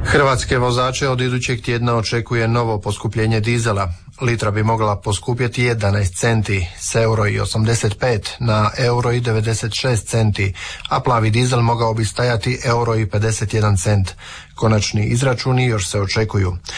Hrvatske vozače od idućeg tjedna očekuje novo poskupljenje dizela. Litra bi mogla poskupjeti 11 centi s €1,85 na €1,96 centi, a plavi dizel mogao bi stajati €1,51 cent. Konačni izračuni još se očekuju.